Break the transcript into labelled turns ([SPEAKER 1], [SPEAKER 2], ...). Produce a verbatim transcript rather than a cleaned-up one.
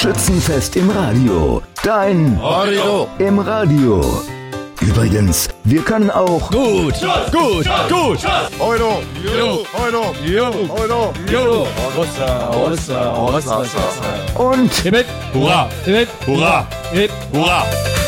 [SPEAKER 1] Schützenfest im Radio. Dein
[SPEAKER 2] Radio
[SPEAKER 1] im Radio. Übrigens, wir können auch
[SPEAKER 2] gut, gut, gut.
[SPEAKER 3] Euro,
[SPEAKER 2] Jo,
[SPEAKER 3] Euro,
[SPEAKER 2] jo,
[SPEAKER 3] Euro,
[SPEAKER 2] jo. Hossa, hossa, hossa, hossa.
[SPEAKER 1] und
[SPEAKER 2] Hip, hip, hurra, hip, hip, hurra, hip, hurra.